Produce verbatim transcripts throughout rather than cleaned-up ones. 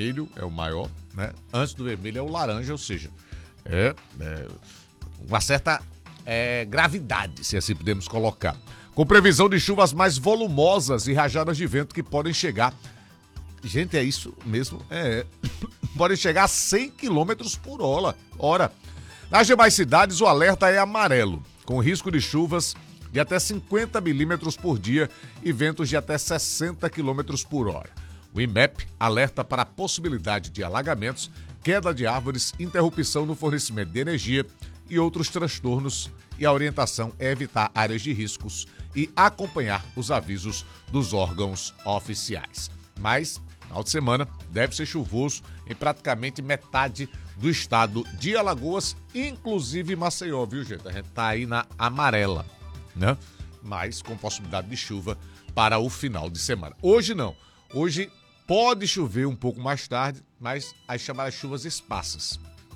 vermelho é o maior, né? Antes do vermelho é o laranja, ou seja, é, é uma certa é, gravidade, se assim podemos colocar. Com previsão de chuvas mais volumosas e rajadas de vento que podem chegar... Gente, é isso mesmo? É. Podem chegar a cem quilômetros por hora. hora. Nas demais cidades, o alerta é amarelo, com risco de chuvas de até cinquenta milímetros por dia e ventos de até sessenta quilômetros por hora. O IMEP alerta para a possibilidade de alagamentos, queda de árvores, interrupção no fornecimento de energia e outros transtornos, e a orientação é evitar áreas de riscos e acompanhar os avisos dos órgãos oficiais. Mas, final de semana, deve ser chuvoso em praticamente metade do estado de Alagoas, inclusive Maceió, viu, gente? A gente tá aí na amarela, né? Mas com possibilidade de chuva para o final de semana. Hoje não. Hoje pode chover um pouco mais tarde, mas as chamadas chuvas esparsas.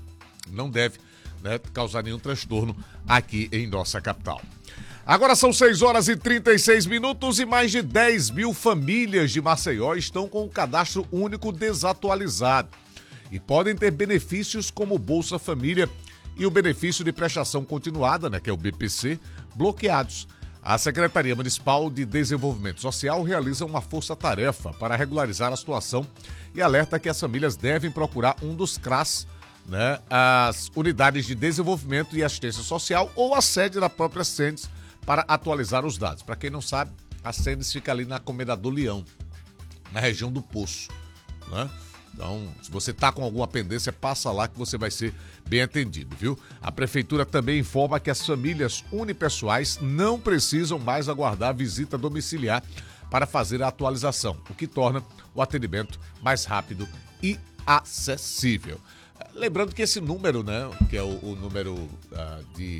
Não deve, né, causar nenhum transtorno aqui em nossa capital. Agora são seis horas e trinta e seis minutos e mais de dez mil famílias de Maceió estão com o cadastro único desatualizado e podem ter benefícios como Bolsa Família e o benefício de prestação continuada, né, que é o B P C, bloqueados. A Secretaria Municipal de Desenvolvimento Social realiza uma força-tarefa para regularizar a situação e alerta que as famílias devem procurar um dos C R A S, né, as Unidades de Desenvolvimento e Assistência Social ou a sede da própria SENDES, para atualizar os dados. Para quem não sabe, a SENDES fica ali na Comendador Leão, na região do Poço, né? Então, se você está com alguma pendência, passa lá que você vai ser bem atendido, viu? A Prefeitura também informa que as famílias unipessoais não precisam mais aguardar visita domiciliar para fazer a atualização, o que torna o atendimento mais rápido e acessível. Lembrando que esse número, né, que é o, o número uh, de...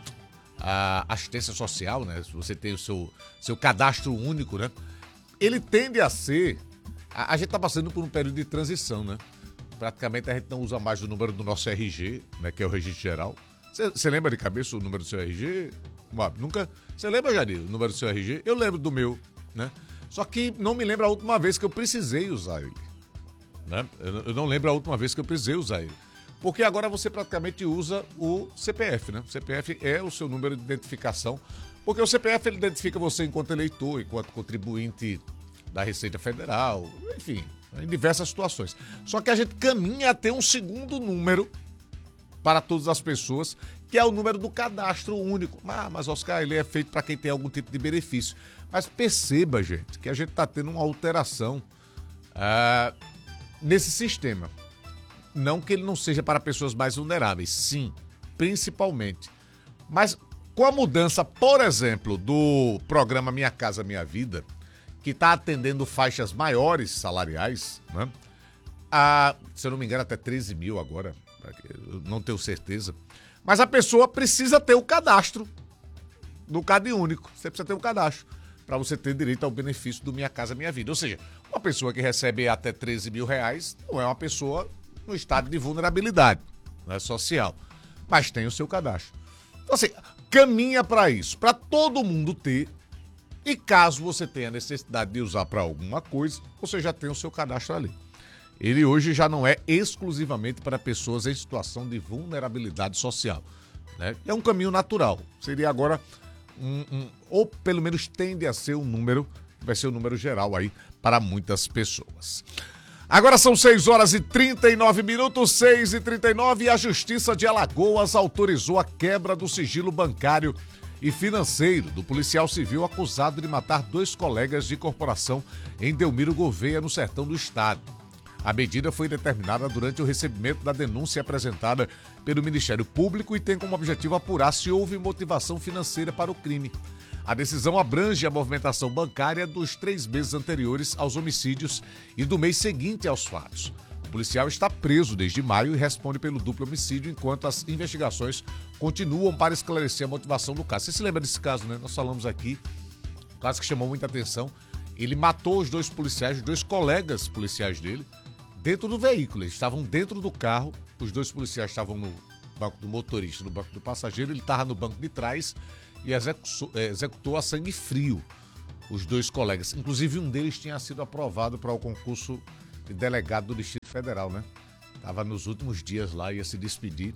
a assistência social, né? Se você tem o seu, seu cadastro único, né? Ele tende a ser... A, a gente tá passando por um período de transição, né? Praticamente a gente não usa mais o número do nosso R G, né? Que é o registro geral. Você lembra de cabeça o número do seu R G? Nunca... Você lembra, Jair, o número do seu R G? Eu lembro do meu, né? Só que não me lembro a última vez que eu precisei usar ele, né? Eu, eu não lembro a última vez que eu precisei usar ele. Porque agora você praticamente usa o C P F, né? O C P F é o seu número de identificação, porque o C P F ele identifica você enquanto eleitor, enquanto contribuinte da Receita Federal, enfim, em diversas situações. Só que a gente caminha a ter um segundo número para todas as pessoas, que é o número do cadastro único. Ah, mas Oscar, ele é feito para quem tem algum tipo de benefício. Mas perceba, gente, que a gente está tendo uma alteração ah, nesse sistema. Não que ele não seja para pessoas mais vulneráveis, sim, principalmente. Mas com a mudança, por exemplo, do programa Minha Casa Minha Vida, que está atendendo faixas maiores salariais, né? A, se eu não me engano, até treze mil agora, eu não tenho certeza. Mas a pessoa precisa ter o cadastro do Cade Único. Você precisa ter o cadastro para você ter direito ao benefício do Minha Casa Minha Vida. Ou seja, uma pessoa que recebe até treze mil reais não é uma pessoa no estado de vulnerabilidade, né, social, mas tem o seu cadastro. Então, assim, caminha para isso, para todo mundo ter, e caso você tenha necessidade de usar para alguma coisa, você já tem o seu cadastro ali. Ele hoje já não é exclusivamente para pessoas em situação de vulnerabilidade social, né? É um caminho natural. Seria agora um, um ou pelo menos tende a ser um número, vai ser o um número geral aí para muitas pessoas. Agora são seis horas e trinta e nove minutos, seis e trinta e nove, e a Justiça de Alagoas autorizou a quebra do sigilo bancário e financeiro do policial civil acusado de matar dois colegas de corporação em Delmiro Gouveia, no sertão do estado. A medida foi determinada durante o recebimento da denúncia apresentada pelo Ministério Público e tem como objetivo apurar se houve motivação financeira para o crime. A decisão abrange a movimentação bancária dos três meses anteriores aos homicídios e do mês seguinte aos fatos. O policial está preso desde maio e responde pelo duplo homicídio, enquanto as investigações continuam para esclarecer a motivação do caso. Você se lembra desse caso, né? Nós falamos aqui, um caso que chamou muita atenção. Ele matou os dois policiais, os dois colegas policiais dele, dentro do veículo. Eles estavam dentro do carro, os dois policiais estavam no banco do motorista, no banco do passageiro, ele estava no banco de trás e executou, executou a sangue frio os dois colegas. Inclusive, um deles tinha sido aprovado para o concurso de delegado do Distrito Federal, né? Tava nos últimos dias lá, ia se despedir.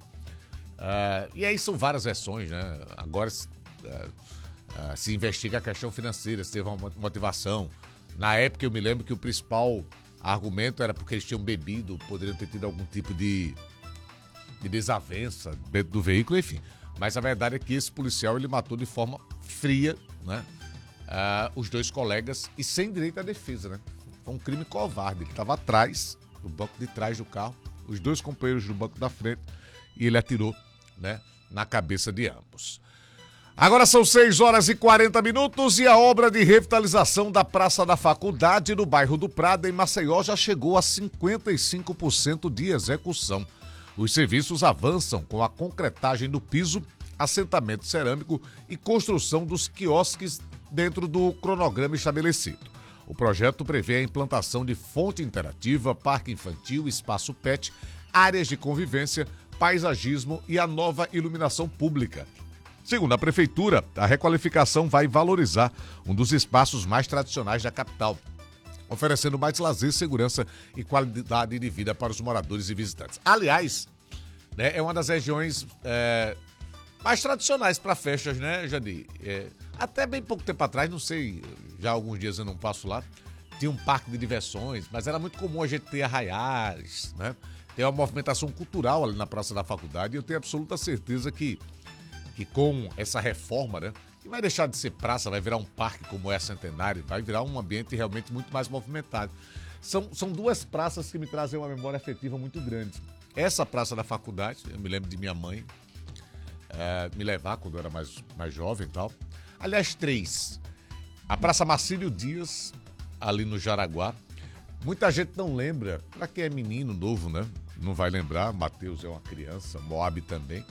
Uh, e aí são várias versões, né? Agora uh, uh, se investiga a questão financeira, se teve uma motivação. Na época eu me lembro que o principal argumento era porque eles tinham bebido, poderiam ter tido algum tipo de, de desavença dentro do veículo, enfim. Mas a verdade é que esse policial ele matou de forma fria, né? Uh, os dois colegas e sem direito à defesa, né? Foi um crime covarde. Ele estava atrás, no banco de trás do carro, os dois companheiros do banco da frente, e ele atirou, né, na cabeça de ambos. Agora são seis horas e quarenta minutos e a obra de revitalização da Praça da Faculdade no bairro do Prado, em Maceió, já chegou a cinquenta e cinco por cento de execução. Os serviços avançam com a concretagem do piso, assentamento cerâmico e construção dos quiosques dentro do cronograma estabelecido. O projeto prevê a implantação de fonte interativa, parque infantil, espaço pet, áreas de convivência, paisagismo e a nova iluminação pública. Segundo a Prefeitura, a requalificação vai valorizar um dos espaços mais tradicionais da capital, oferecendo mais lazer, segurança e qualidade de vida para os moradores e visitantes. Aliás, né, é uma das regiões é, mais tradicionais para festas, né, Jandir? É, até bem pouco tempo atrás, não sei, já há alguns dias eu não passo lá, tinha um parque de diversões, mas era muito comum a gente ter arraiais, né? Tem uma movimentação cultural ali na Praça da Faculdade e eu tenho absoluta certeza que, que com essa reforma, né, que vai deixar de ser praça, vai virar um parque como é a Centenário, vai virar um ambiente realmente muito mais movimentado. São, são duas praças que me trazem uma memória afetiva muito grande. Essa Praça da Faculdade, eu me lembro de minha mãe é, me levar quando eu era mais, mais jovem e tal. Aliás, três. A Praça Marcílio Dias, ali no Jaraguá. Muita gente não lembra, para quem é menino novo, né? Não vai lembrar, Matheus é uma criança, Moab também.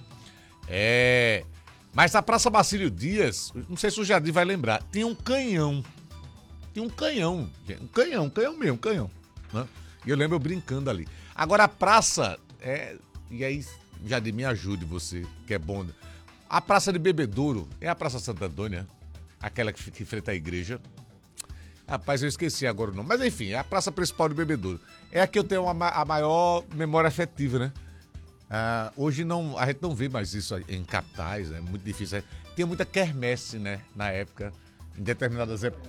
É... Mas a Praça Marcílio Dias, não sei se o Jardim vai lembrar, tinha um canhão. Tinha um canhão, um canhão, um canhão mesmo, um canhão. Né? E eu lembro eu brincando ali. Agora a praça, é... e aí, Jardim, me ajude você, que é bom. A Praça de Bebedouro é a Praça Santa Antônia, aquela que fica em frente à igreja. Rapaz, eu esqueci agora o nome. Mas enfim, é a praça principal de Bebedouro. É a que eu tenho a, a maior memória afetiva, né? Ah, hoje não, a gente não vê mais isso em capitais, é muito difícil. Tinha muita quermesse, né? Na época, em determinadas épocas.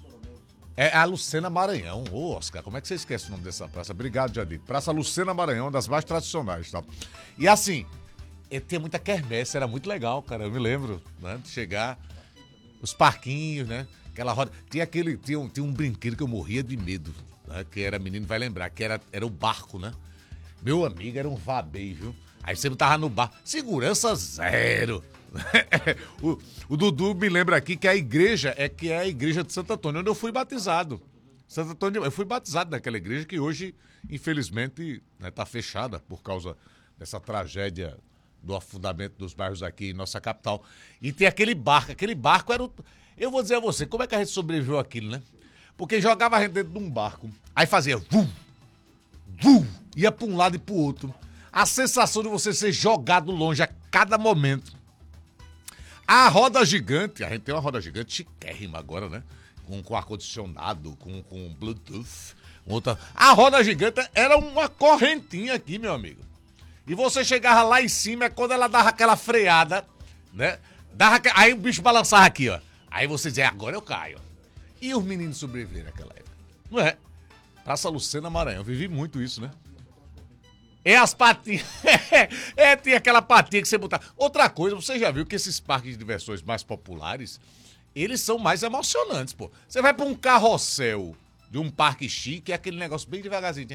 É a Lucena Maranhão. Ô, Oscar, como é que você esquece o nome dessa praça? Obrigado, Jadir. Praça Lucena Maranhão, uma das mais tradicionais, tá? E assim, tinha muita quermesse, era muito legal, cara. Eu me lembro, né? De chegar, os parquinhos, né? Aquela roda. Tinha aquele. Tinha um, tinha um brinquedo que eu morria de medo, né? Que era menino, vai lembrar, que era, era o barco, né? Meu amigo era um vabei, viu? Aí você tava no barco. Segurança zero. o, o Dudu me lembra aqui que a igreja é que é a igreja de Santo Antônio, onde eu fui batizado. Santo Antônio, eu fui batizado naquela igreja que hoje, infelizmente, né, tá fechada por causa dessa tragédia do afundamento dos bairros aqui em nossa capital. E tem aquele barco. Aquele barco era o. Eu vou dizer a você, como é que a gente sobreviveu àquilo, né? Porque jogava a gente dentro de um barco, aí fazia vum, vum, ia para um lado e para o outro. A sensação de você ser jogado longe a cada momento. A roda gigante, a gente tem uma roda gigante chiquérrima agora, né? Com, com ar-condicionado, com, com Bluetooth. Outra... A roda gigante era uma correntinha aqui, meu amigo. E você chegava lá em cima, quando ela dava aquela freada, né? Dava, aí o bicho balançava aqui, ó. Aí você dizia, agora eu caio. E os meninos sobreviveram naquela época. Não é? Praça Lucena Maranhão. Eu vivi muito isso, né? É as patinhas. É, tinha aquela patinha que você botava. Outra coisa, você já viu que esses parques de diversões mais populares, eles são mais emocionantes, pô. Você vai pra um carrossel de um parque chique, é aquele negócio bem devagarzinho.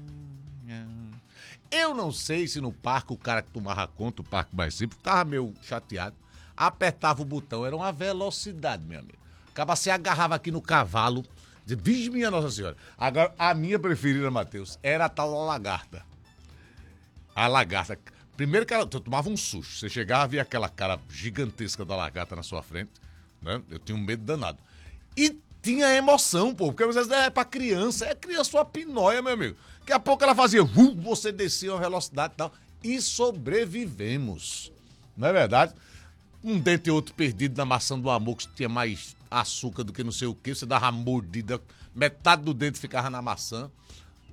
Eu não sei se no parque o cara que tomava conta, o parque mais simples, tava meio chateado. Apertava o botão, era uma velocidade, meu amigo. Acaba se agarrava aqui no cavalo, dizia, vixe minha Nossa Senhora. Agora, a minha preferida, Matheus, era a tal da lagarta. A lagarta. Primeiro que ela tu tomava um susto. Você chegava e via aquela cara gigantesca da lagarta na sua frente, né? Eu tinha um medo danado. E tinha emoção, pô, porque às vezes é pra criança, é criança uma pinóia, meu amigo. Daqui a pouco ela fazia, uh, você descia uma velocidade e tal. E sobrevivemos. Não é verdade? Um dente e outro perdido na maçã do amor, que tinha mais açúcar do que não sei o que, você dava uma mordida, metade do dente ficava na maçã.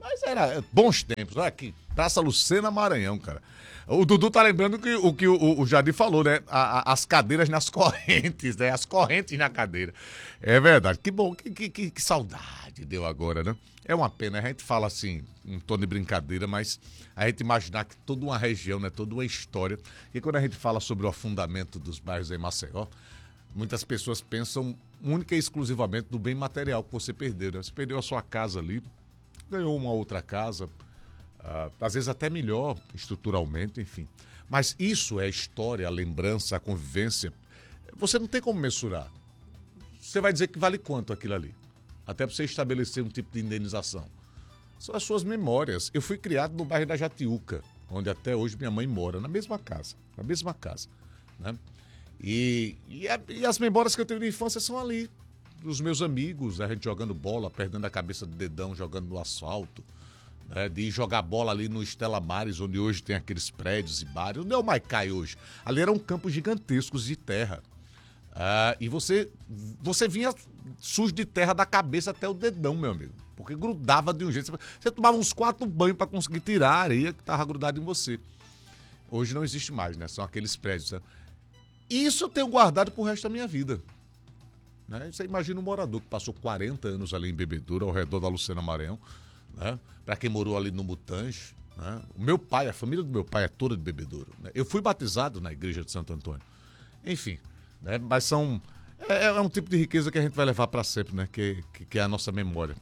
Mas era bons tempos. Olha aqui, Praça Lucena, Maranhão, cara. O Dudu tá lembrando que, o que o, o Jadir falou, né? A, a, as cadeiras nas correntes, né? As correntes na cadeira. É verdade. Que bom, que, que, que, que saudade deu agora, né? É uma pena, a gente fala assim, um tom de brincadeira, mas a gente imaginar que toda uma região, né? Toda uma história. E quando a gente fala sobre o afundamento dos bairros em Maceió, muitas pessoas pensam única e exclusivamente no bem material que você perdeu, né? Você perdeu a sua casa ali, ganhou uma outra casa, Uh, às vezes até melhor estruturalmente, enfim. Mas isso é a história, a lembrança, a convivência. Você não tem como mensurar. Você vai dizer que vale quanto aquilo ali? Até para você estabelecer um tipo de indenização. São as suas memórias. Eu fui criado no bairro da Jatiuca, onde até hoje minha mãe mora, na mesma casa. Na mesma casa. Né? E, e, a, e as memórias que eu tenho de infância são ali. Dos meus amigos, a gente jogando bola, perdendo a cabeça do dedão, jogando no asfalto. Né, de jogar bola ali no Estela Maris, onde hoje tem aqueles prédios e bares. Onde é o Maicai hoje? Ali eram campos gigantescos de terra. Ah, e você, você vinha sujo de terra da cabeça até o dedão, meu amigo. Porque grudava de um jeito. Você tomava uns quatro banhos para conseguir tirar a areia que estava grudada em você. Hoje não existe mais, né? São aqueles prédios. Né? Isso eu tenho guardado pro resto da minha vida. Né? Você imagina um morador que passou quarenta anos ali em Bebedouro, ao redor da Lucena Maranhão. Né? Para quem morou ali no Mutange, né? O meu pai, a família do meu pai é toda de Bebedouro. Né? Eu fui batizado na igreja de Santo Antônio. Enfim, né? Mas são é, é um tipo de riqueza que a gente vai levar para sempre, né? Que, que, que é a nossa memória.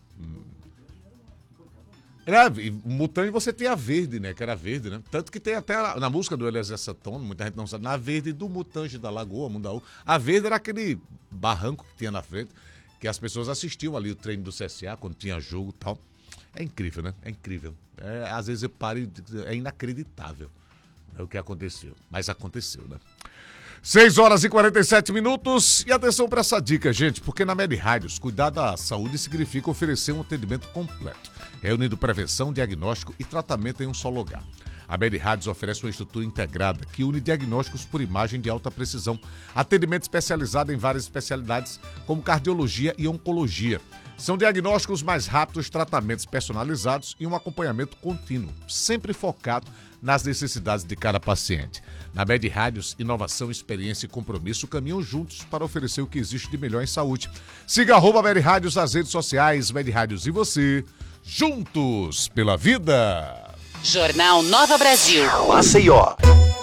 É, o Mutange você tem a verde, né? Que era verde, né? Tanto que tem até na música do Eliezer Santana, muita gente não sabe, na verde do Mutange da Lagoa, Mundaú. A verde era aquele barranco que tinha na frente, que as pessoas assistiam ali o treino do C S A quando tinha jogo e tal. É incrível, né? É incrível. É, às vezes eu paro e é inacreditável, né, o que aconteceu. Mas aconteceu, né? seis horas e quarenta e sete minutos. E atenção para essa dica, gente, porque na Med Rádios, cuidar da saúde significa oferecer um atendimento completo, reunindo prevenção, diagnóstico e tratamento em um só lugar. A Med Rádios oferece uma estrutura integrada que une diagnósticos por imagem de alta precisão, atendimento especializado em várias especialidades, como cardiologia e oncologia. São diagnósticos mais rápidos, tratamentos personalizados e um acompanhamento contínuo, sempre focado nas necessidades de cada paciente. Na Med Rádios, inovação, experiência e compromisso caminham juntos para oferecer o que existe de melhor em saúde. Siga arroba Med Rádios nas redes sociais, Med Rádios e você, juntos pela vida. Jornal Nova Brasil. Maceió.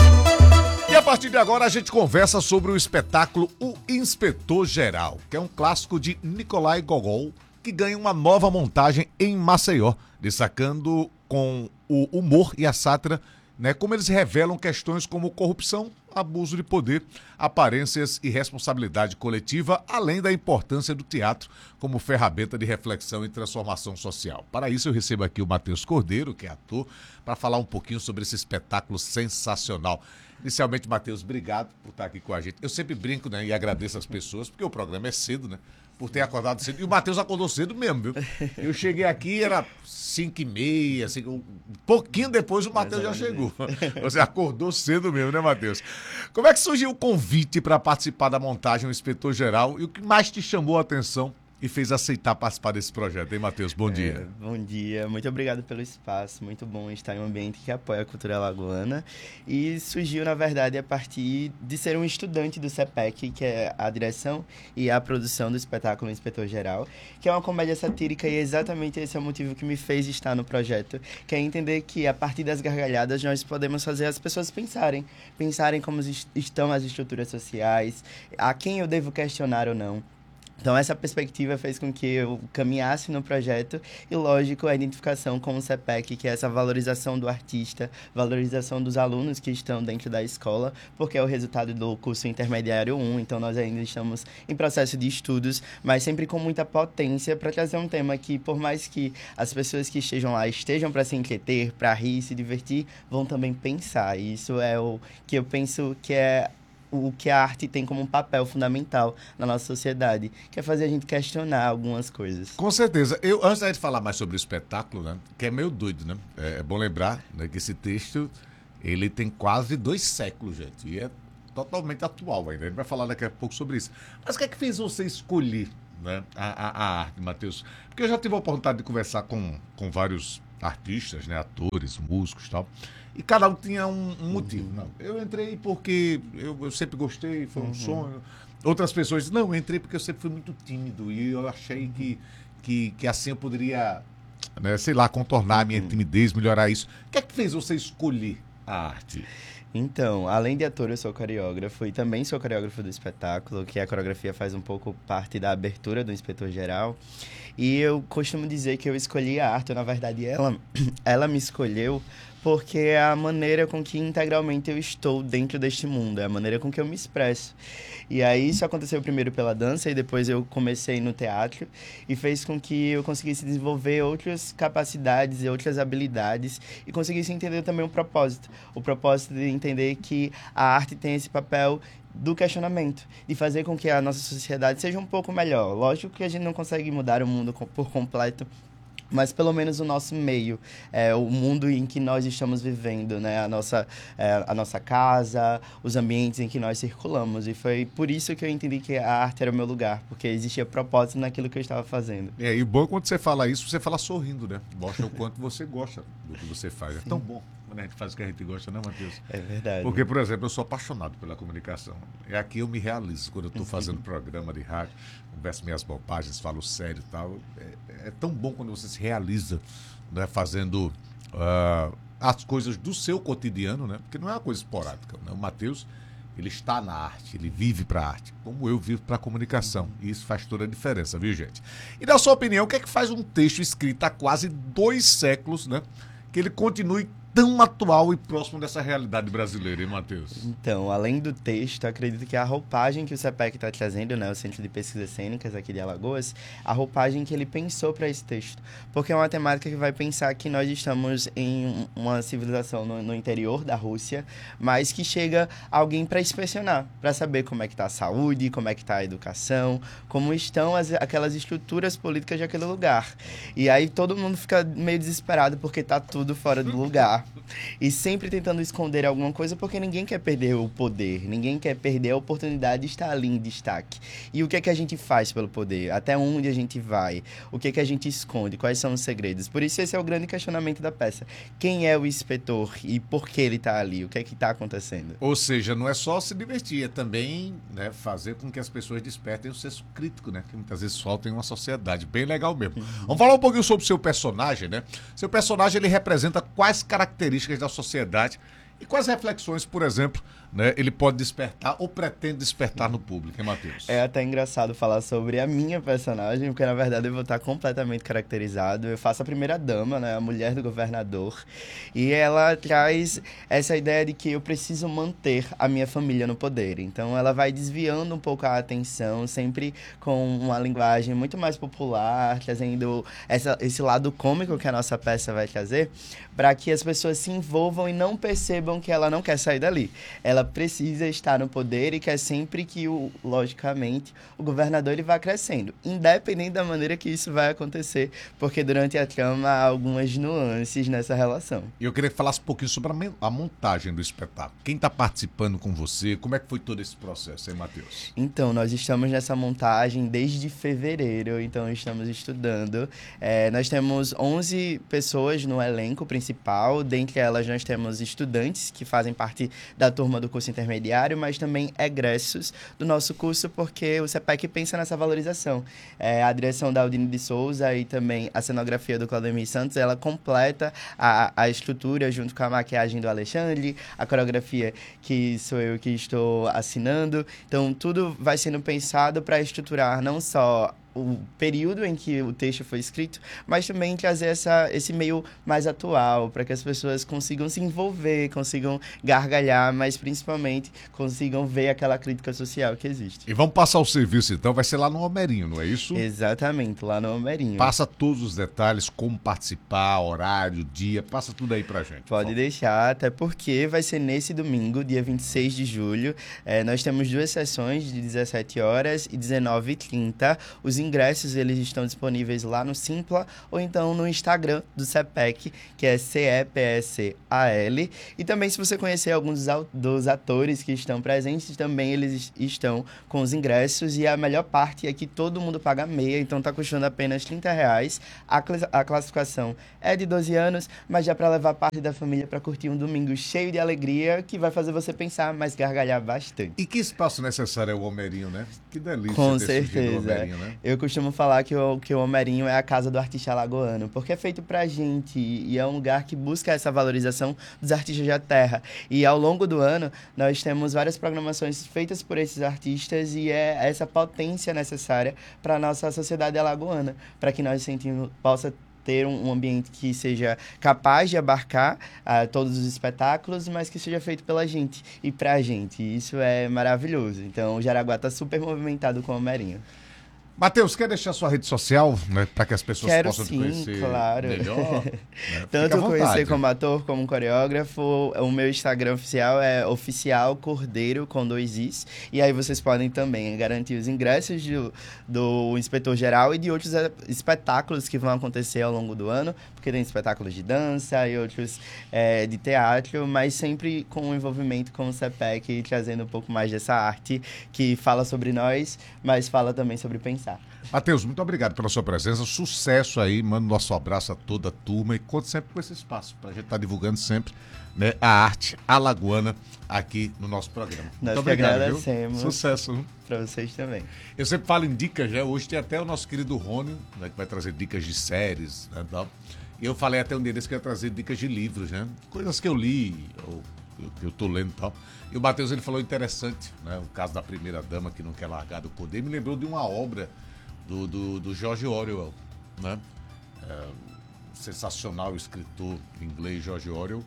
E a partir de agora a gente conversa sobre o espetáculo O Inspetor Geral, que é um clássico de Nicolai Gogol, que ganha uma nova montagem em Maceió, destacando com o humor e a sátira, né, como eles revelam questões como corrupção, abuso de poder, aparências e responsabilidade coletiva, além da importância do teatro como ferramenta de reflexão e transformação social. Para isso eu recebo aqui o Matheus Cordeiro, que é ator, para falar um pouquinho sobre esse espetáculo sensacional. Inicialmente, Matheus, obrigado por estar aqui com a gente. Eu sempre brinco, né, e agradeço as pessoas, porque o programa é cedo, né? Por ter acordado cedo. E o Matheus acordou cedo mesmo, viu? Eu cheguei aqui, era cinco e meia, assim, um pouquinho depois o Matheus já chegou. Você acordou cedo mesmo, né, Matheus? Como é que surgiu o convite para participar da montagem do Inspetor Geral e o que mais te chamou a atenção e fez aceitar participar desse projeto, hein, Matheus? Bom dia. É, bom dia, muito obrigado pelo espaço, muito bom estar em um ambiente que apoia a cultura alagoana. E surgiu, na verdade, a partir de ser um estudante do C E P E C, que é a direção e a produção do espetáculo Inspetor Geral, que é uma comédia satírica e exatamente esse é o motivo que me fez estar no projeto, que é entender que, a partir das gargalhadas, nós podemos fazer as pessoas pensarem, pensarem como estão as estruturas sociais, a quem eu devo questionar ou não. Então, essa perspectiva fez com que eu caminhasse no projeto e, lógico, a identificação com o C E P E C, que é essa valorização do artista, valorização dos alunos que estão dentro da escola, porque é o resultado do curso intermediário um, então nós ainda estamos em processo de estudos, mas sempre com muita potência para trazer um tema que, por mais que as pessoas que estejam lá estejam para se entreter, para rir, se divertir, vão também pensar. E isso é o que eu penso que é o que a arte tem como um papel fundamental na nossa sociedade, que é fazer a gente questionar algumas coisas. Com certeza. Eu, antes da gente falar mais sobre o espetáculo, né, que é meio doido, né? É, é bom lembrar, né, que esse texto, ele tem quase dois séculos, gente, e é totalmente atual ainda. A gente vai falar daqui a pouco sobre isso. Mas o que é que fez você escolher, né, a, a, a arte, Matheus? Porque eu já tive a oportunidade de conversar com, com vários artistas, né, atores, músicos e tal. E cada um tinha um, um motivo. Uhum. Não, eu entrei porque eu, eu sempre gostei, foi um uhum. sonho. Outras pessoas dizem, não, eu entrei porque eu sempre fui muito tímido e eu achei que, que, que assim eu poderia, né, sei lá, contornar a minha uhum. timidez, melhorar isso. O que é que fez você escolher a arte? Então, além de ator, eu sou coreógrafo e também sou coreógrafo do espetáculo, que a coreografia faz um pouco parte da abertura do Inspetor Geral. E eu costumo dizer que eu escolhi a arte, na verdade, ela, ela me escolheu porque é a maneira com que integralmente eu estou dentro deste mundo, é a maneira com que eu me expresso. E aí isso aconteceu primeiro pela dança e depois eu comecei no teatro e fez com que eu conseguisse desenvolver outras capacidades e outras habilidades e conseguisse entender também o propósito. O propósito de entender que a arte tem esse papel do questionamento, de fazer com que a nossa sociedade seja um pouco melhor. Lógico que a gente não consegue mudar o mundo por completo, mas pelo menos o nosso meio, é, o mundo em que nós estamos vivendo, né? A nossa, é, a nossa casa, os ambientes em que nós circulamos. E foi por isso que eu entendi que a arte era o meu lugar, porque existia propósito naquilo que eu estava fazendo. É, e bom quando você fala isso, você fala sorrindo, né? Mostra o quanto você gosta do que você faz. É tão bom quando a gente faz o que a gente gosta, né, Matheus? É verdade. Porque, por exemplo, eu sou apaixonado pela comunicação. É aqui eu me realizo quando eu estou fazendo programa de rádio, converso minhas bobagens, falo sério e tal. É, é tão bom quando você se realiza, né, fazendo uh, as coisas do seu cotidiano, né? Porque não é uma coisa esporádica, né? O Matheus, ele está na arte, ele vive para a arte, como eu vivo para a comunicação. E isso faz toda a diferença, viu, gente? E na sua opinião, o que é que faz um texto escrito há quase dois séculos, né, que ele continue tão atual e próximo dessa realidade brasileira, hein, Matheus? Então, além do texto, acredito que a roupagem que o CEPEC está trazendo, né, o Centro de Pesquisas Cênicas aqui de Alagoas, a roupagem que ele pensou para esse texto. Porque é uma temática que vai pensar que nós estamos em uma civilização no, no interior da Rússia, mas que chega alguém para inspecionar, para saber como é que está a saúde, como é que está a educação, como estão as, aquelas estruturas políticas daquele lugar. E aí todo mundo fica meio desesperado porque está tudo fora do lugar. E sempre tentando esconder alguma coisa porque ninguém quer perder o poder, ninguém quer perder a oportunidade de estar ali em destaque. E o que é que a gente faz pelo poder? Até onde a gente vai? O que é que a gente esconde? Quais são os segredos? Por isso esse é o grande questionamento da peça. Quem é o inspetor e por que ele está ali? O que é que está acontecendo? Ou seja, não é só se divertir, é também, né, fazer com que as pessoas despertem o senso crítico, né, que muitas vezes falta em uma sociedade. Bem legal mesmo. Uhum. Vamos falar um pouquinho sobre o seu personagem, né? Seu personagem, ele representa quais características características da sociedade e quais reflexões, por exemplo, né, ele pode despertar ou pretende despertar no público, hein, Matheus? É até engraçado falar sobre a minha personagem, porque na verdade eu vou estar completamente caracterizado. Eu faço a primeira dama, né, a mulher do governador, e ela traz essa ideia de que eu preciso manter a minha família no poder. Então ela vai desviando um pouco a atenção, sempre com uma linguagem muito mais popular, trazendo essa, esse lado cômico que a nossa peça vai trazer, para que as pessoas se envolvam e não percebam que ela não quer sair dali. Ela precisa estar no poder e quer sempre que, o, logicamente, o governador ele vá crescendo, independente da maneira que isso vai acontecer, porque durante a trama há algumas nuances nessa relação. E eu queria que falasse um pouquinho sobre a, a montagem do espetáculo. Quem está participando com você? Como é que foi todo esse processo, hein, Matheus? Então, nós estamos nessa montagem desde fevereiro, então estamos estudando. É, nós temos onze pessoas no elenco principal, dentre elas nós temos estudantes que fazem parte da turma do curso intermediário, mas também egressos do nosso curso, porque o CEPEC pensa nessa valorização. É, a direção da Aldine de Souza e também a cenografia do Claudemir Santos, ela completa a, a estrutura junto com a maquiagem do Alexandre, a coreografia que sou eu que estou assinando. Então, tudo vai sendo pensado para estruturar não só o período em que o texto foi escrito, mas também trazer essa, esse meio mais atual, para que as pessoas consigam se envolver, consigam gargalhar, mas principalmente consigam ver aquela crítica social que existe. E vamos passar o serviço então, vai ser lá no Homerinho, não é isso? Exatamente, lá no Homerinho. Passa todos os detalhes, como participar, horário, dia, passa tudo aí pra gente. Pode deixar, até porque vai ser nesse domingo, dia vinte e seis de julho, é, nós temos duas sessões de dezessete horas e dezenove e trinta, os ingressos eles estão disponíveis lá no Simpla ou então no Instagram do CEPEC, que é C E P S A L. E também, se você conhecer alguns dos atores que estão presentes, também eles estão com os ingressos. E a melhor parte é que todo mundo paga meia, então está custando apenas trinta reais. A, cl- a classificação é de doze anos, mas já para levar parte da família para curtir um domingo cheio de alegria, que vai fazer você pensar, mas gargalhar bastante. E que espaço necessário é o Homerinho, né? Que delícia Com ter surgido o Homerinho, né? Eu costumo falar que o, que o Homerinho é a casa do artista alagoano, porque é feito pra gente e é um lugar que busca essa valorização dos artistas da terra. E ao longo do ano, nós temos várias programações feitas por esses artistas e é essa potência necessária para a nossa sociedade alagoana, para que nós sentimos, possa ter um ambiente que seja capaz de abarcar uh, todos os espetáculos, mas que seja feito pela gente e pra gente. E isso é maravilhoso. Então, o Jaraguá está super movimentado com o Homerinho. Matheus, quer deixar sua rede social, né, para que as pessoas Quero possam sim, te conhecer claro. melhor? Né? Tanto conhecer como ator, como coreógrafo. O meu Instagram oficial é oficial cordeiro com dois is. E aí vocês podem também garantir os ingressos do, do Inspetor Geral e de outros espetáculos que vão acontecer ao longo do ano, porque tem espetáculos de dança e outros é, de teatro, mas sempre com o envolvimento com o CEPEC e trazendo um pouco mais dessa arte que fala sobre nós, mas fala também sobre pensar. Matheus, muito obrigado pela sua presença, sucesso aí, manda nosso abraço a toda a turma e conte sempre com esse espaço, para a gente estar tá divulgando sempre, né, a arte alagoana aqui no nosso programa. Nós muito obrigado, agradecemos. Viu? Sucesso. Para vocês também. Eu sempre falo em dicas, né? Hoje tem até o nosso querido Rony, né, que vai trazer dicas de séries, né, tal. E eu falei até um dia desse que ia trazer dicas de livros, né? Coisas que eu li, ou que eu tô lendo e tal. E o Matheus, ele falou interessante, né? O caso da primeira dama que não quer largar do poder. Me lembrou de uma obra do, do, do George Orwell, né? É, sensacional escritor inglês George Orwell,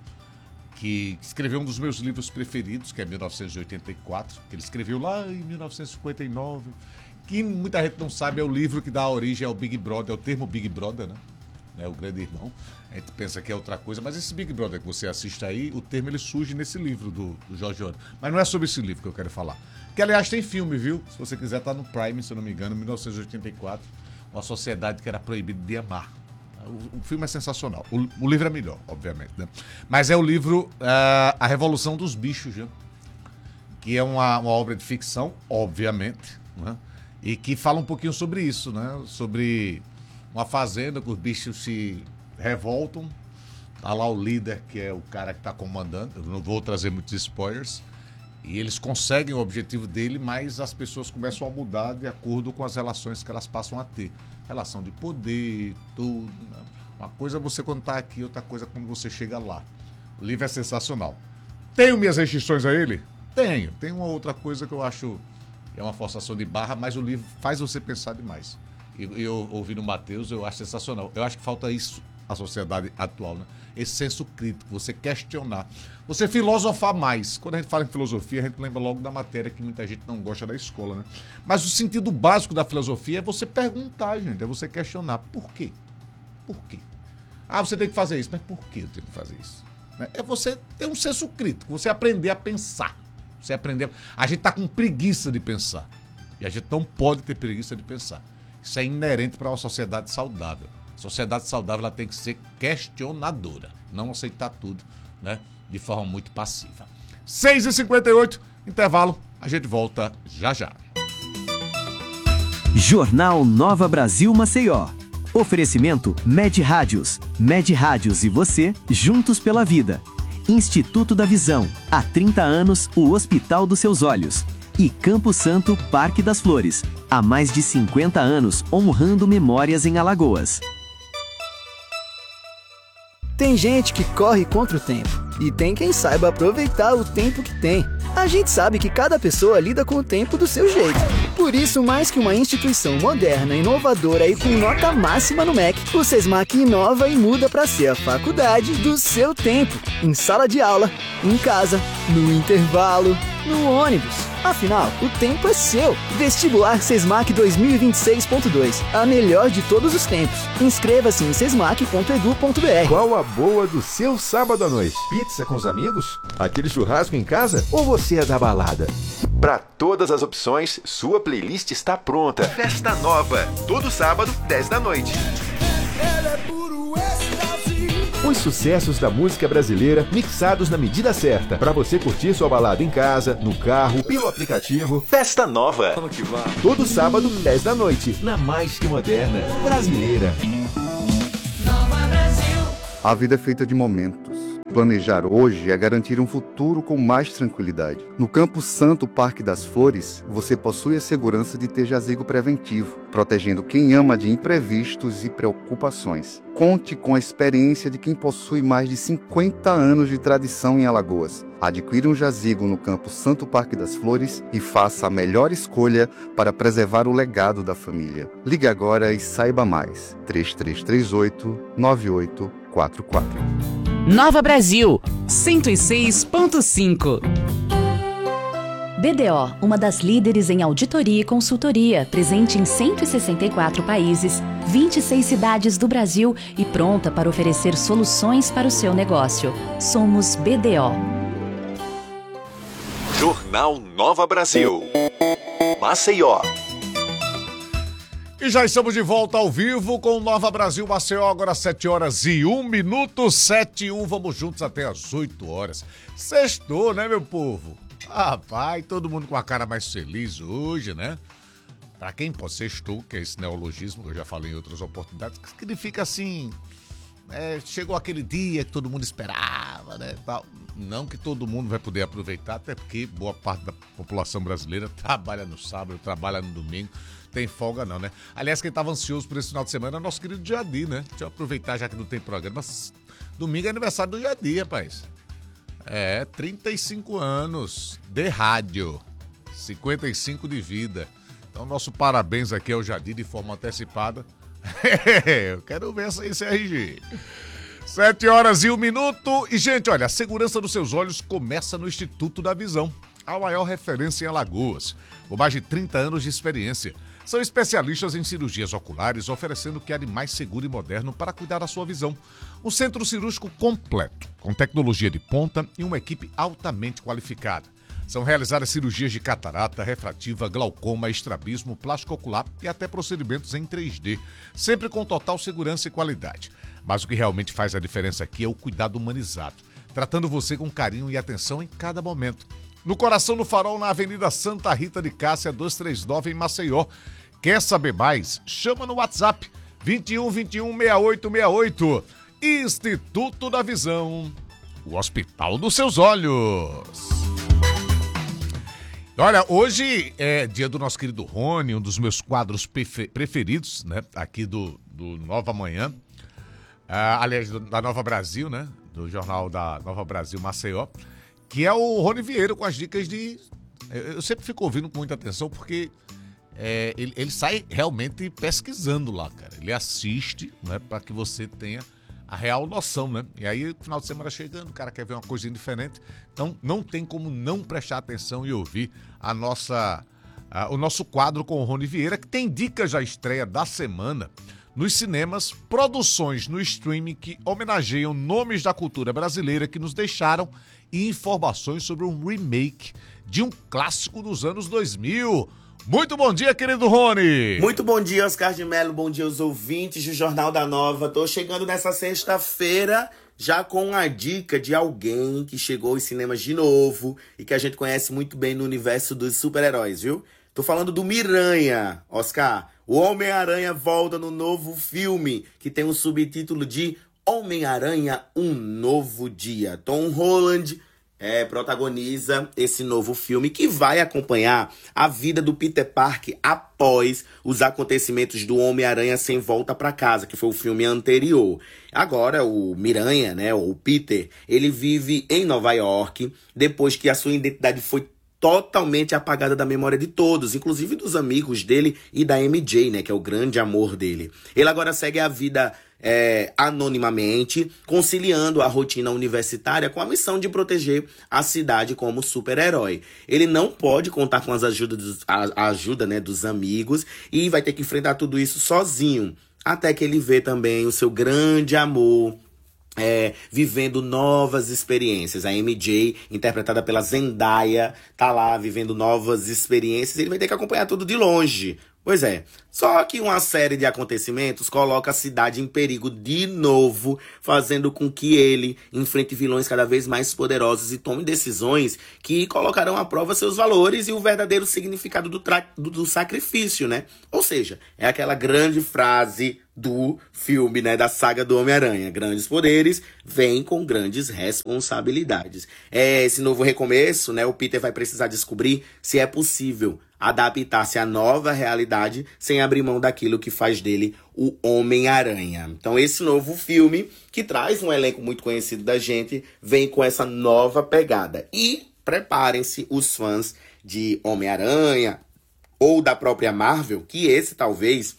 que escreveu um dos meus livros preferidos, que é mil novecentos e oitenta e quatro, que ele escreveu lá em mil novecentos e cinquenta e nove, que muita gente não sabe, é o livro que dá origem ao Big Brother, é o termo Big Brother, né? É o grande irmão. A gente pensa que é outra coisa, mas esse Big Brother que você assiste aí, o termo ele surge nesse livro do, do George Orwell. Mas não é sobre esse livro que eu quero falar. Que, aliás, tem filme, viu? Se você quiser, tá no Prime, se eu não me engano, mil novecentos e oitenta e quatro, uma sociedade que era proibida de amar. O, o filme é sensacional. O, o livro é melhor, obviamente, né? Mas é o livro uh, A Revolução dos Bichos, né? Que é uma, uma obra de ficção, obviamente, né? E que fala um pouquinho sobre isso, né? Sobre uma fazenda que os bichos se revoltam. Tá lá o líder, que é o cara que está comandando. Eu não vou trazer muitos spoilers. E eles conseguem o objetivo dele, mas as pessoas começam a mudar de acordo com as relações que elas passam a ter. Relação de poder, tudo. Né? Uma coisa é você quando está aqui, outra coisa é quando você chega lá. O livro é sensacional. Tenho minhas restrições a ele? Tenho. Tem uma outra coisa que eu acho que é uma forçação de barra, mas o livro faz você pensar demais. E eu ouvi no Matheus, eu acho sensacional. Eu acho que falta isso à sociedade atual, né? Esse senso crítico, você questionar, você filosofar mais. Quando a gente fala em filosofia, a gente lembra logo da matéria que muita gente não gosta da escola, né? Mas o sentido básico da filosofia é você perguntar, gente, é você questionar. Por quê? Por quê? Ah, você tem que fazer isso, mas por que eu tenho que fazer isso? É você ter um senso crítico, você aprender a pensar. Você aprender. A gente está com preguiça de pensar. E a gente não pode ter preguiça de pensar. Isso é inerente para uma sociedade saudável. A sociedade saudável ela tem que ser questionadora, não aceitar tudo, né, de forma muito passiva. seis e cinquenta e oito, intervalo, a gente volta já já. Jornal Nova Brasil Maceió. Oferecimento Med Rádios. Med Rádios e você, juntos pela vida. Instituto da Visão. Há trinta anos, o Hospital dos Seus Olhos. E Campo Santo, Parque das Flores. Há mais de cinquenta anos, honrando memórias em Alagoas. Tem gente que corre contra o tempo. E tem quem saiba aproveitar o tempo que tem. A gente sabe que cada pessoa lida com o tempo do seu jeito. Por isso, mais que uma instituição moderna, inovadora e com nota máxima no M E C, o SESMAC inova e muda para ser a faculdade do seu tempo. Em sala de aula, em casa, no intervalo, no ônibus. Afinal, o tempo é seu. Vestibular SESMAC dois mil e vinte e seis ponto dois. A melhor de todos os tempos. Inscreva-se em sesmac ponto edu ponto br. Qual a boa do seu sábado à noite? Pizza com os amigos? Aquele churrasco em casa? Ou você é da balada? Para todas as opções, sua playlist está pronta. Festa Nova, todo sábado, dez da noite. Os sucessos da música brasileira mixados na medida certa, para você curtir sua balada em casa, no carro, pelo aplicativo. Festa Nova. Todo sábado, dez da noite, na mais que moderna brasileira. A vida é feita de momentos. Planejar hoje é garantir um futuro com mais tranquilidade. No Campo Santo Parque das Flores, você possui a segurança de ter jazigo preventivo, protegendo quem ama de imprevistos e preocupações. Conte com a experiência de quem possui mais de cinquenta anos de tradição em Alagoas. Adquira um jazigo no Campo Santo Parque das Flores e faça a melhor escolha para preservar o legado da família. Ligue agora e saiba mais. três três três oito, nove oito quatro quatro. Nova Brasil, cento e seis ponto cinco. B D O, uma das líderes em auditoria e consultoria, presente em cento e sessenta e quatro países, vinte e seis cidades do Brasil e pronta para oferecer soluções para o seu negócio. Somos B D O. Jornal Nova Brasil. Maceió. E já estamos de volta ao vivo com Nova Brasil Maceió, agora sete horas e um minuto, sete e um, vamos juntos até as oito horas. Sextou, né, meu povo? Rapaz, todo mundo com a cara mais feliz hoje, né? Pra quem pode sextou, que é esse neologismo que eu já falei em outras oportunidades, que significa assim, é, chegou aquele dia que todo mundo esperava, né, tal. Não que todo mundo vai poder aproveitar, até porque boa parte da população brasileira trabalha no sábado, trabalha no domingo, tem folga não, né? Aliás, quem estava ansioso por esse final de semana é o nosso querido Jadi, né? Deixa eu aproveitar já que não tem programa. Domingo é aniversário do Jadi, rapaz. É, trinta e cinco anos de rádio, cinquenta e cinco de vida. Então, nosso parabéns aqui ao Jadi de forma antecipada. Eu quero ver esse R G. Sete horas e um minuto. E, gente, olha, a segurança dos seus olhos começa no Instituto da Visão, a maior referência em Alagoas, com mais de trinta anos de experiência. São especialistas em cirurgias oculares, oferecendo o que há de mais seguro e moderno para cuidar da sua visão. Um centro cirúrgico completo, com tecnologia de ponta e uma equipe altamente qualificada. São realizadas cirurgias de catarata, refrativa, glaucoma, estrabismo, plástico ocular e até procedimentos em três D, sempre com total segurança e qualidade. Mas o que realmente faz a diferença aqui é o cuidado humanizado, tratando você com carinho e atenção em cada momento. No Coração do Farol, na Avenida Santa Rita de Cássia, duzentos e trinta e nove, em Maceió. Quer saber mais? Chama no WhatsApp vinte e um, vinte e um, sessenta e oito sessenta e oito. Instituto da Visão, o Hospital dos Seus Olhos. Olha, hoje é dia do nosso querido Rony, um dos meus quadros preferidos, né? Aqui do, do Nova Manhã. Ah, aliás, do, da Nova Brasil, né? Do jornal da Nova Brasil Maceió. Que é o Rony Vieira com as dicas de... Eu sempre fico ouvindo com muita atenção porque é, ele, ele sai realmente pesquisando lá, cara. Ele assiste, né, para que você tenha a real noção, né? E aí, no final de semana chegando, o cara quer ver uma coisinha diferente. Então, não tem como não prestar atenção e ouvir a nossa, a, o nosso quadro com o Rony Vieira, que tem dicas da estreia da semana nos cinemas, produções no streaming que homenageiam nomes da cultura brasileira que nos deixaram e informações sobre um remake de um clássico dos anos dois mil. Muito bom dia, querido Rony! Muito bom dia, Oscar de Mello, bom dia aos ouvintes do Jornal da Nova. Tô chegando nessa sexta-feira já com a dica de alguém que chegou aos cinemas de novo e que a gente conhece muito bem no universo dos super-heróis, viu? Tô falando do Miranha, Oscar. O Homem-Aranha volta no novo filme, que tem um subtítulo de Homem-Aranha, um novo dia. Tom Holland é, protagoniza esse novo filme que vai acompanhar a vida do Peter Parker após os acontecimentos do Homem-Aranha Sem Volta para Casa, que foi o filme anterior. Agora, o Miranha, né, o Peter, ele vive em Nova York depois que a sua identidade foi totalmente apagada da memória de todos, inclusive dos amigos dele e da M J, né, que é o grande amor dele. Ele agora segue a vida é, anonimamente, conciliando a rotina universitária com a missão de proteger a cidade como super-herói. Ele não pode contar com as ajudas dos, a, a ajuda, né, dos amigos e vai ter que enfrentar tudo isso sozinho, até que ele vê também o seu grande amor, É, vivendo novas experiências. A M J, interpretada pela Zendaya, tá lá vivendo novas experiências. Ele vai ter que acompanhar tudo de longe. Pois é, só que uma série de acontecimentos coloca a cidade em perigo de novo, fazendo com que ele enfrente vilões cada vez mais poderosos e tome decisões que colocarão à prova seus valores e o verdadeiro significado do, tra- do, do sacrifício, né? Ou seja, é aquela grande frase do filme, né, da saga do Homem-Aranha. Grandes poderes vêm com grandes responsabilidades. É esse novo recomeço, né? O Peter vai precisar descobrir se é possível adaptar-se à nova realidade sem abrir mão daquilo que faz dele o Homem-Aranha. Então esse novo filme, que traz um elenco muito conhecido da gente, vem com essa nova pegada. E preparem-se os fãs de Homem-Aranha ou da própria Marvel, que esse talvez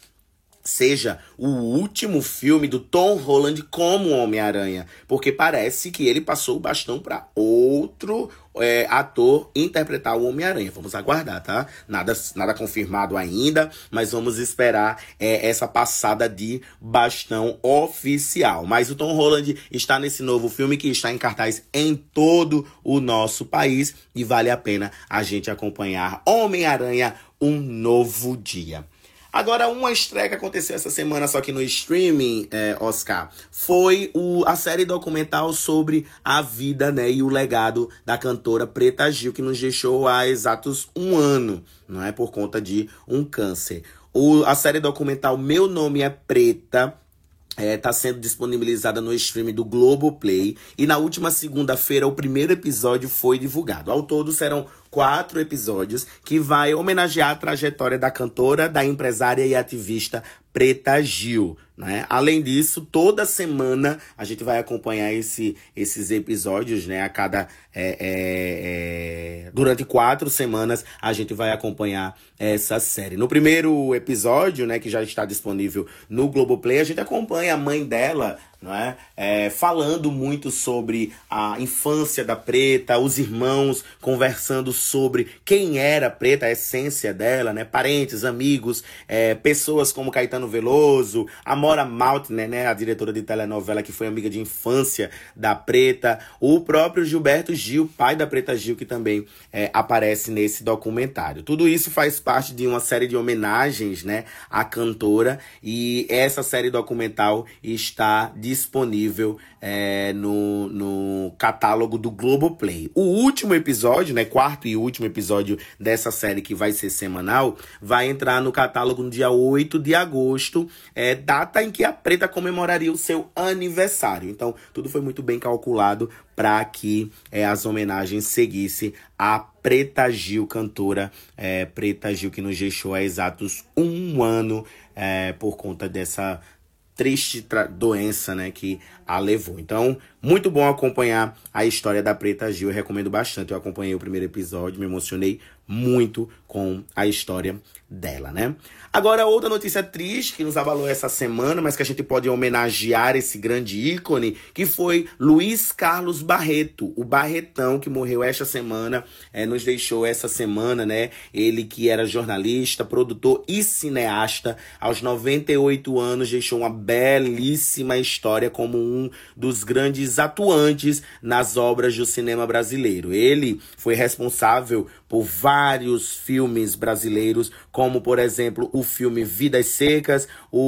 seja o último filme do Tom Holland como Homem-Aranha, porque parece que ele passou o bastão para outro é, ator interpretar o Homem-Aranha. Vamos aguardar, tá? Nada, nada confirmado ainda, mas vamos esperar é, essa passada de bastão oficial. Mas o Tom Holland está nesse novo filme que está em cartaz em todo o nosso país e vale a pena a gente acompanhar Homem-Aranha, Um Novo Dia. Agora, uma estreia que aconteceu essa semana, só que no streaming, é, Oscar, foi o, a série documental sobre a vida, né, e o legado da cantora Preta Gil, que nos deixou há exatos um ano, não é, por conta de um câncer. O, a série documental Meu Nome é Preta está é, sendo disponibilizada no streaming do Globoplay. E na última segunda-feira, o primeiro episódio foi divulgado. Ao todo, serão quatro episódios que vai homenagear a trajetória da cantora, da empresária e ativista Preta Gil, né? Além disso, toda semana a gente vai acompanhar esse, esses episódios, né? A cada é, é, é, durante quatro semanas a gente vai acompanhar essa série. No primeiro episódio, né, que já está disponível no Globoplay, a gente acompanha a mãe dela, não é? É, falando muito sobre a infância da Preta, os irmãos conversando sobre quem era a Preta, a essência dela, né? Parentes, amigos, é, pessoas como Caetano Veloso, Amora Maltner, né? A diretora de telenovela que foi amiga de infância da Preta, o próprio Gilberto Gil, pai da Preta Gil, que também é, aparece nesse documentário. Tudo isso faz parte de uma série de homenagens, né, à cantora, e essa série documental está disponível é, no, no catálogo do Globoplay. O último episódio, né, quarto e último episódio dessa série, que vai ser semanal, vai entrar no catálogo no dia oito de agosto, é, data em que a Preta comemoraria o seu aniversário. Então, tudo foi muito bem calculado para que é, as homenagens seguissem a Preta Gil, cantora é, Preta Gil, que nos deixou há exatos um ano é, por conta dessa triste tra- doença, né, que a levou. Então, muito bom acompanhar a história da Preta Gil. Eu recomendo bastante. Eu acompanhei o primeiro episódio, me emocionei muito com a história dela, né? Agora, outra notícia triste que nos abalou essa semana, mas que a gente pode homenagear esse grande ícone, que foi Luiz Carlos Barreto, o Barretão, que morreu esta semana, é, nos deixou essa semana, né? Ele que era jornalista, produtor e cineasta, aos noventa e oito anos, deixou uma belíssima história como um dos grandes atuantes nas obras do cinema brasileiro. Ele foi responsável por vários filmes brasileiros, como, por exemplo, o filme Vidas Secas,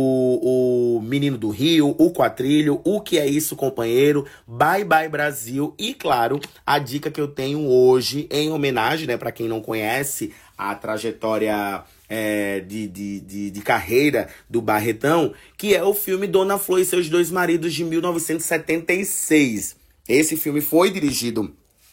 o, o Menino do Rio, o Quatrilho, O Que É Isso, Companheiro, Bye Bye Brasil e, claro, a dica que eu tenho hoje, em homenagem, né, para quem não conhece a trajetória é, de, de, de, de carreira do Barretão, que é o filme Dona Flor e Seus Dois Maridos, de mil novecentos e setenta e seis. Esse filme foi dirigido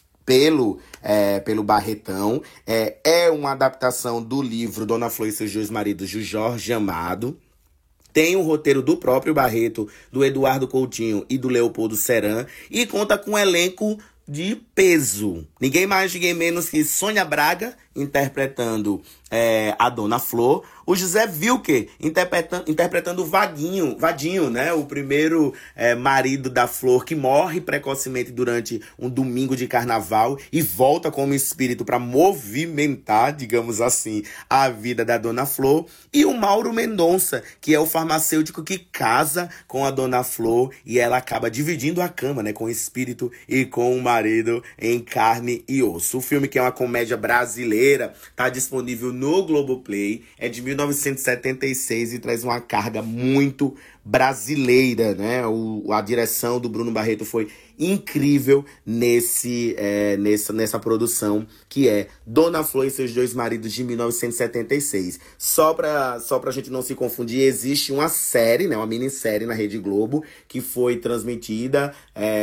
pelo, é, pelo Barretão, é, é uma adaptação do livro Dona Flor e Seus Dois Maridos, de Jorge Amado. Tem o roteiro do próprio Barreto, do Eduardo Coutinho e do Leopoldo Seran, e conta com um elenco de peso. Ninguém mais, ninguém menos que Sônia Braga interpretando é, a Dona Flor, o José Wilker interpretando, interpretando o Vaguinho, Vadinho, né? O primeiro é, marido da Flor, que morre precocemente durante um domingo de carnaval e volta como espírito para movimentar, digamos assim, a vida da Dona Flor. E o Mauro Mendonça, que é o farmacêutico que casa com a Dona Flor e ela acaba dividindo a cama, né? Com o espírito e com o marido em carne e osso. O filme, que é uma comédia brasileira, tá disponível no Globoplay, é de mil novecentos e setenta e seis e traz uma carga muito brasileira, né? O, a direção do Bruno Barreto foi incrível nesse, é, nessa, nessa produção, que é Dona Flor e seus dois maridos, de mil novecentos e setenta e seis. Só pra, só pra gente não se confundir, existe uma série, né? Uma minissérie na Rede Globo, que foi transmitida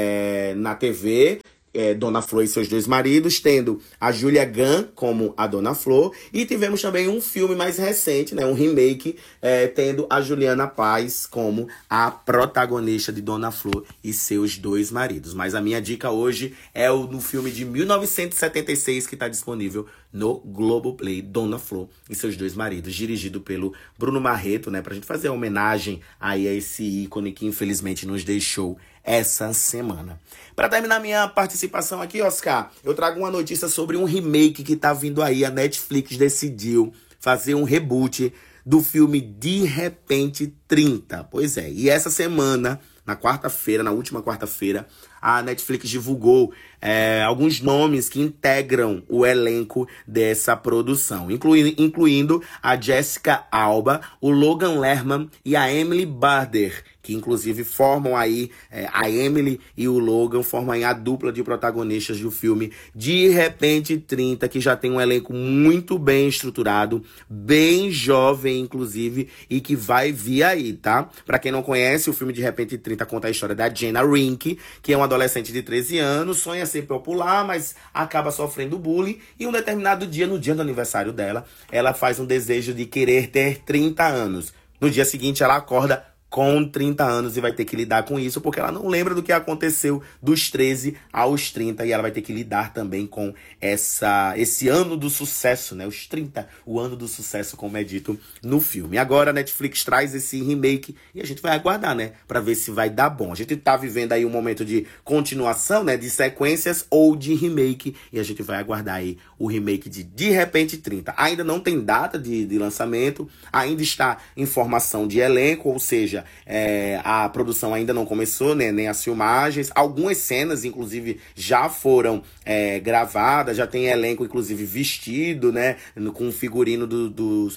é, na T V, É, Dona Flor e seus dois maridos, tendo a Júlia Gunn como a Dona Flor, e tivemos também um filme mais recente, né, um remake, é, tendo a Juliana Paz como a protagonista de Dona Flor e seus dois maridos. Mas a minha dica hoje é o, no filme de mil novecentos e setenta e seis, que está disponível no Globoplay, Dona Flor e seus dois maridos, dirigido pelo Bruno Barreto, né, pra gente fazer uma homenagem aí a esse ícone que infelizmente nos deixou essa semana. Para terminar minha participação aqui, Oscar, eu trago uma notícia sobre um remake que tá vindo aí. A Netflix decidiu fazer um reboot do filme De Repente trinta. Pois é, e essa semana, na quarta-feira, na última quarta-feira, a Netflix divulgou é, alguns nomes que integram o elenco dessa produção, incluindo, incluindo a Jessica Alba, o Logan Lerman e a Emily Barder, que inclusive formam aí, é, a Emily e o Logan formam aí a dupla de protagonistas do filme De Repente trinta, que já tem um elenco muito bem estruturado, bem jovem inclusive, e que vai vir aí, tá? Pra quem não conhece, o filme De Repente trinta conta a história da Jenna Rink, que é uma adolescente de treze anos, sonha ser popular, mas acaba sofrendo bullying, e um determinado dia, no dia do aniversário dela, ela faz um desejo de querer ter trinta anos. No dia seguinte, ela acorda com trinta anos e vai ter que lidar com isso, porque ela não lembra do que aconteceu dos treze aos trinta, e ela vai ter que lidar também com essa, esse ano do sucesso, né? Os trinta, o ano do sucesso, como é dito no filme. Agora a Netflix traz esse remake e a gente vai aguardar, né? Pra ver se vai dar bom. A gente tá vivendo aí um momento de continuação, né? De sequências ou de remake, e a gente vai aguardar aí o remake de De Repente trinta. Ainda não tem data de, de lançamento, ainda está em formação de elenco, ou seja, É, a produção ainda não começou, né, nem as filmagens. Algumas cenas, inclusive, já foram é, gravadas, já tem elenco, inclusive, vestido, né, com o figurino do, dos,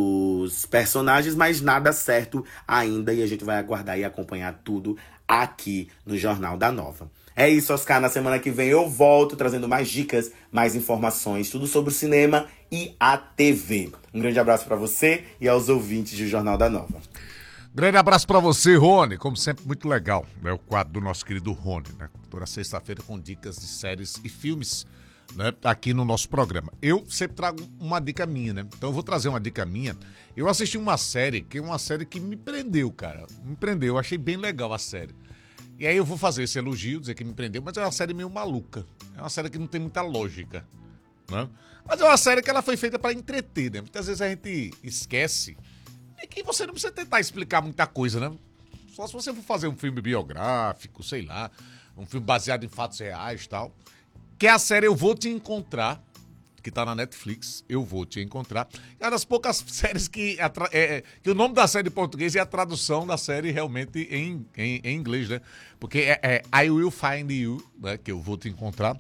dos personagens, mas nada certo ainda, e a gente vai aguardar e acompanhar tudo aqui no Jornal da Nova. É isso, Oscar. Na semana que vem eu volto trazendo mais dicas, mais informações, tudo sobre o cinema e a T V. Um grande abraço para você e aos ouvintes do Jornal da Nova. Grande abraço pra você, Rony. Como sempre, muito legal, né? O quadro do nosso querido Rony, né? Toda sexta-feira com dicas de séries e filmes, né? Aqui no nosso programa. Eu sempre trago uma dica minha, né? Então eu vou trazer uma dica minha. Eu assisti uma série, que é uma série que me prendeu, cara. Me prendeu, eu achei bem legal a série. E aí eu vou fazer esse elogio, dizer que me prendeu, mas é uma série meio maluca. É uma série que não tem muita lógica, né? Mas é uma série que ela foi feita pra entreter, né? Muitas vezes a gente esquece e que você não precisa tentar explicar muita coisa, né? Só se você for fazer um filme biográfico, sei lá, um filme baseado em fatos reais e tal. Que é a série Eu Vou Te Encontrar, que tá na Netflix, Eu Vou Te Encontrar. É uma das poucas séries que, é, que o nome da série em português é a tradução da série realmente em, em, em inglês, né? Porque é, é I Will Find You, né? Que Eu Vou Te Encontrar.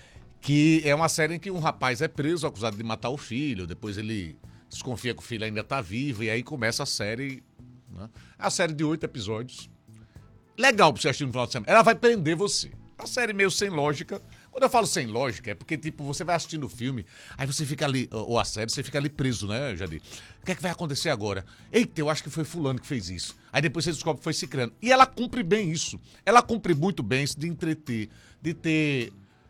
Que é uma série em que um rapaz é preso, acusado de matar o filho, depois ele desconfia que o filho ainda tá vivo, e aí começa a série, né? A série de oito episódios. Legal pra você assistir no final de semana. Ela vai prender você. A série meio sem lógica. Quando eu falo sem lógica, é porque, tipo, você vai assistindo o filme, aí você fica ali, ou a série, você fica ali preso, né, Jadir? O que é que vai acontecer agora? Eita, eu acho que foi fulano que fez isso. Aí depois você descobre que foi ciclano. E ela cumpre bem isso. Ela cumpre muito bem isso de entreter, de ter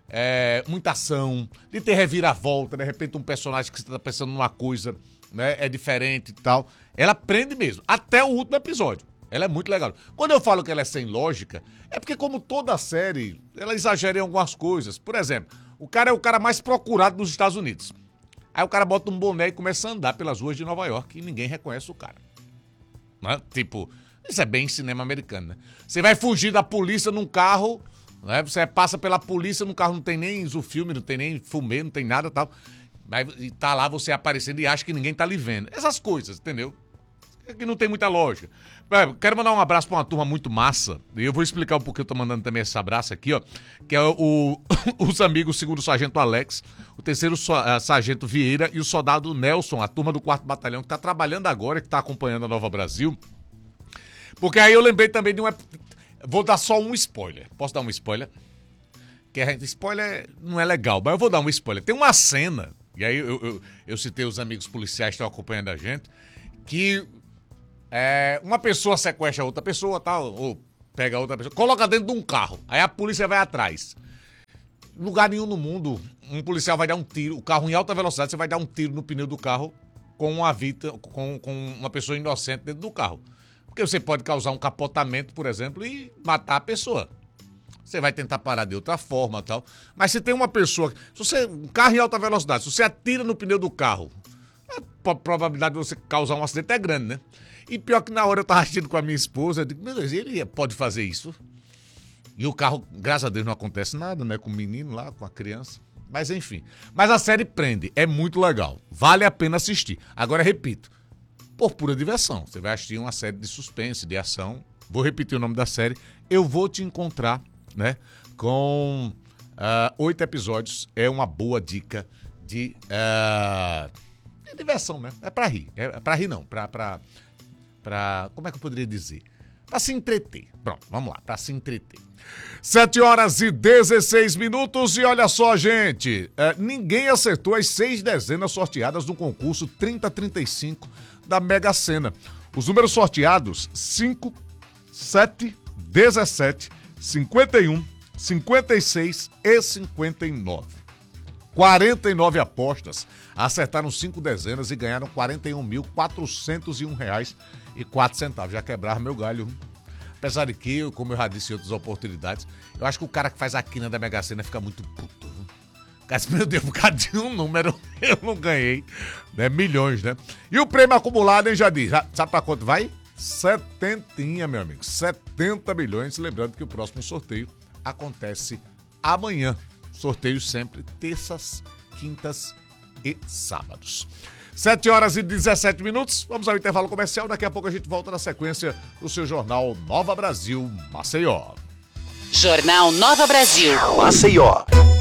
é, muita ação, de ter reviravolta, de repente um personagem que você tá pensando numa coisa, né, é diferente e tal. Ela prende mesmo, até o último episódio. Ela é muito legal. Quando eu falo que ela é sem lógica, é porque, como toda série, ela exagera em algumas coisas. Por exemplo, o cara é o cara mais procurado nos Estados Unidos. Aí o cara bota um boné e começa a andar pelas ruas de Nova York e ninguém reconhece o cara. Né? Tipo, isso é bem cinema americano, né? Você vai fugir da polícia num carro, né? Você passa pela polícia, no carro não tem nem o filme, não tem nem fumê, não tem nada e tal. Mas tá lá você aparecendo e acha que ninguém tá lhe vendo. Essas coisas, entendeu? Que não tem muita lógica. Quero mandar um abraço pra uma turma muito massa. E eu vou explicar o porquê eu tô mandando também esse abraço aqui, ó. Que é o, os amigos segundo sargento Alex, o terceiro sargento Vieira e o soldado Nelson, a turma do quarto Batalhão, que tá trabalhando agora, que tá acompanhando a Nova Brasil. Porque aí eu lembrei também de um... Vou dar só um spoiler. Posso dar um spoiler? Que a gente... Spoiler não é legal, mas eu vou dar um spoiler. Tem uma cena, e aí eu, eu, eu citei os amigos policiais que estão acompanhando a gente, que... É, uma pessoa sequestra outra pessoa, tal, ou pega outra pessoa, coloca dentro de um carro, aí a polícia vai atrás. Lugar nenhum no mundo, um policial vai dar um tiro, o carro em alta velocidade, você vai dar um tiro no pneu do carro com uma vítima, com, com uma pessoa inocente dentro do carro. Porque você pode causar um capotamento, por exemplo, e matar a pessoa. Você vai tentar parar de outra forma, tal. Mas se tem uma pessoa, se você, um carro em alta velocidade, se você atira no pneu do carro, a probabilidade de você causar um acidente é grande, né? E pior que na hora eu tava assistindo com a minha esposa, eu digo, meu Deus, ele pode fazer isso? E o carro, graças a Deus, não acontece nada, né? Com o menino lá, com a criança. Mas enfim. Mas a série prende, é muito legal. Vale a pena assistir. Agora, repito, por pura diversão. Você vai assistir uma série de suspense, de ação. Vou repetir o nome da série. Eu Vou Te Encontrar, né? Com uh, oito episódios. É uma boa dica de, uh, de diversão, né? É pra rir. É pra rir, não. Pra... pra Pra, como é que eu poderia dizer? Pra se entreter. Pronto, vamos lá, pra se entreter. sete horas e dezesseis minutos e olha só, gente. É, ninguém acertou as seis dezenas sorteadas no concurso trinta trinta e cinco da Mega Sena. Os números sorteados: cinco, sete, dezessete, cinquenta e um, cinquenta e seis e cinquenta e nove. quarenta e nove apostas, acertaram cinco dezenas e ganharam quarenta e um mil, quatrocentos e um reais e quatro centavos. Já quebraram meu galho. Apesar de que, como eu já disse em outras oportunidades, eu acho que o cara que faz a quina da Mega Sena fica muito puto. Cara, meu Deus, por causa de um número, eu não ganhei, né? Milhões, né? E o prêmio acumulado, hein, Jadir? Sabe pra quanto vai? Setentinha, meu amigo. setenta milhões. Lembrando que o próximo sorteio acontece amanhã. Sorteios sempre terças, quintas e sábados. sete horas e dezessete minutos. Vamos ao intervalo comercial. Daqui a pouco a gente volta na sequência do seu jornal Nova Brasil Maceió. Jornal Nova Brasil Maceió.